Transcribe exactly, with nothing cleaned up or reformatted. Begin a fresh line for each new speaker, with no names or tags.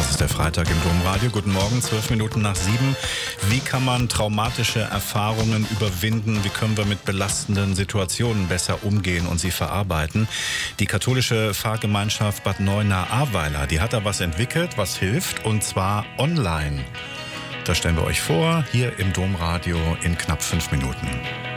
Das ist der Freitag im Domradio. Guten Morgen, zwölf Minuten nach sieben. Wie kann man traumatische Erfahrungen überwinden? Wie können wir mit belastenden Situationen besser umgehen und sie verarbeiten? Die katholische Pfarrgemeinschaft Bad Neuenahr-Ahrweiler, die hat da was entwickelt, was hilft, und zwar online. Das stellen wir euch vor, hier im Domradio in knapp fünf Minuten.